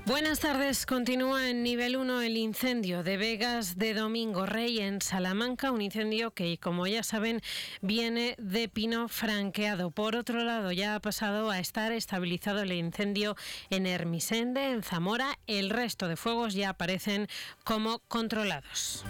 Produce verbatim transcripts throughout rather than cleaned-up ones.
Buenas tardes. Continúa en nivel uno el incendio de Vegas de Domingo Rey en Salamanca, un incendio que, como ya saben, viene de pino franqueado. Por otro lado, ya ha pasado a estar estabilizado el incendio en Hermisende, en Zamora. El resto de fuegos ya aparecen como controlados.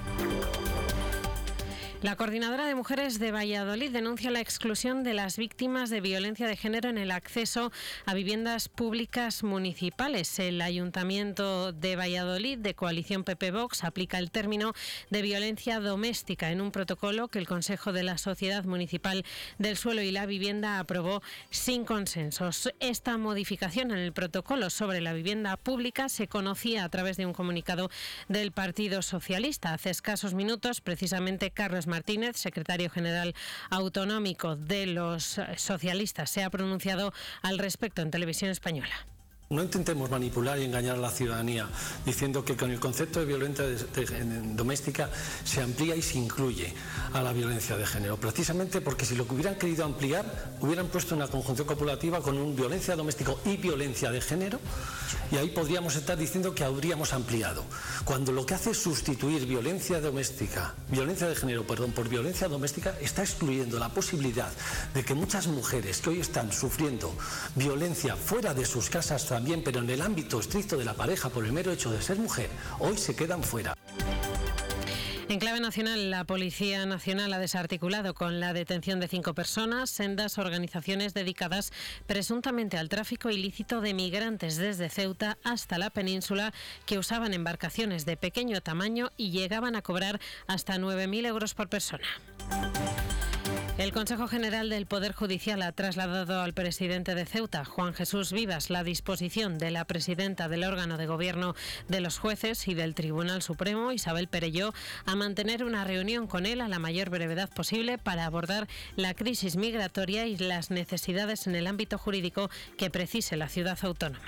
La Coordinadora de Mujeres de Valladolid denuncia la exclusión de las víctimas de violencia de género en el acceso a viviendas públicas municipales. El Ayuntamiento de Valladolid, de coalición P P Vox, aplica el término de violencia doméstica en un protocolo que el Consejo de la Sociedad Municipal del Suelo y la Vivienda aprobó sin consensos. Esta modificación en el protocolo sobre la vivienda pública se conocía a través de un comunicado del Partido Socialista. Hace escasos minutos, precisamente, Carlos Martínez, secretario general autonómico de los socialistas, se ha pronunciado al respecto en Televisión Española. No intentemos manipular y engañar a la ciudadanía diciendo que con el concepto de violencia de, de, de, doméstica se amplía y se incluye a la violencia de género. Precisamente porque si lo que hubieran querido ampliar, hubieran puesto una conjunción copulativa con un violencia doméstica y violencia de género, y ahí podríamos estar diciendo que habríamos ampliado. Cuando lo que hace es sustituir violencia doméstica, violencia de género, perdón, por violencia doméstica, está excluyendo la posibilidad de que muchas mujeres que hoy están sufriendo violencia fuera de sus casas también, pero en el ámbito estricto de la pareja por el mero hecho de ser mujer, hoy se quedan fuera. En clave nacional, la Policía Nacional ha desarticulado con la detención de cinco personas sendas organizaciones dedicadas presuntamente al tráfico ilícito de migrantes desde Ceuta hasta la península, que usaban embarcaciones de pequeño tamaño y llegaban a cobrar hasta nueve mil euros por persona. El Consejo General del Poder Judicial ha trasladado al presidente de Ceuta, Juan Jesús Vivas, la disposición de la presidenta del órgano de gobierno de los jueces y del Tribunal Supremo, Isabel Perelló, a mantener una reunión con él a la mayor brevedad posible para abordar la crisis migratoria y las necesidades en el ámbito jurídico que precise la ciudad autónoma.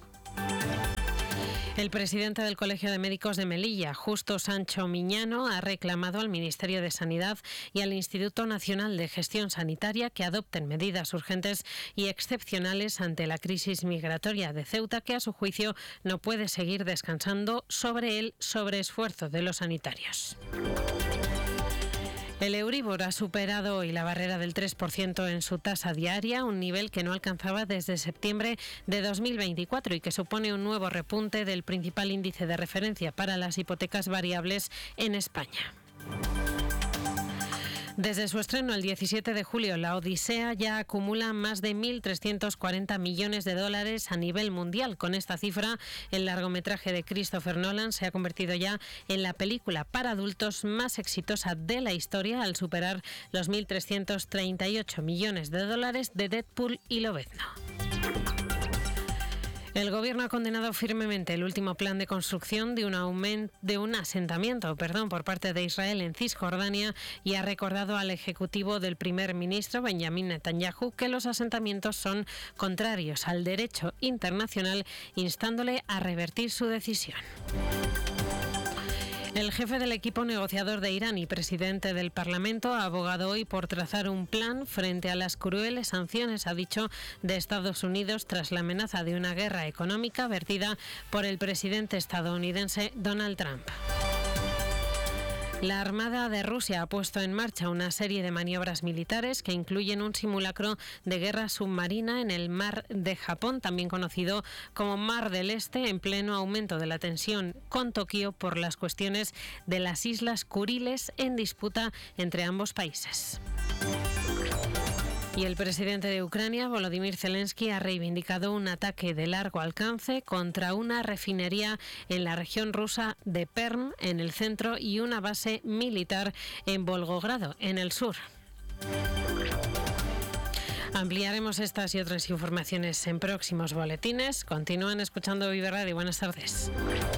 El presidente del Colegio de Médicos de Melilla, Justo Sancho Miñano, ha reclamado al Ministerio de Sanidad y al Instituto Nacional de Gestión Sanitaria que adopten medidas urgentes y excepcionales ante la crisis migratoria de Ceuta, que a su juicio no puede seguir descansando sobre el sobreesfuerzo de los sanitarios. El Euribor ha superado hoy la barrera del tres por ciento en su tasa diaria, un nivel que no alcanzaba desde septiembre de dos mil veinticuatro y que supone un nuevo repunte del principal índice de referencia para las hipotecas variables en España. Desde su estreno el diecisiete de julio, La Odisea ya acumula más de mil trescientos cuarenta millones de dólares a nivel mundial. Con esta cifra, el largometraje de Christopher Nolan se ha convertido ya en la película para adultos más exitosa de la historia, al superar los mil trescientos treinta y ocho millones de dólares de Deadpool y Lobezno. El Gobierno ha condenado firmemente el último plan de construcción de un, aumento, de un asentamiento perdón, por parte de Israel en Cisjordania y ha recordado al Ejecutivo del primer ministro Benjamín Netanyahu que los asentamientos son contrarios al derecho internacional, instándole a revertir su decisión. El jefe del equipo negociador de Irán y presidente del Parlamento ha abogado hoy por trazar un plan frente a las crueles sanciones, ha dicho, de Estados Unidos tras la amenaza de una guerra económica vertida por el presidente estadounidense Donald Trump. La Armada de Rusia ha puesto en marcha una serie de maniobras militares que incluyen un simulacro de guerra submarina en el Mar de Japón, también conocido como Mar del Este, en pleno aumento de la tensión con Tokio por las cuestiones de las Islas Kuriles en disputa entre ambos países. Y el presidente de Ucrania, Volodymyr Zelensky, ha reivindicado un ataque de largo alcance contra una refinería en la región rusa de Perm, en el centro, y una base militar en Volgogrado, en el sur. Ampliaremos estas y otras informaciones en próximos boletines. Continúan escuchando Vive Radio. Buenas tardes.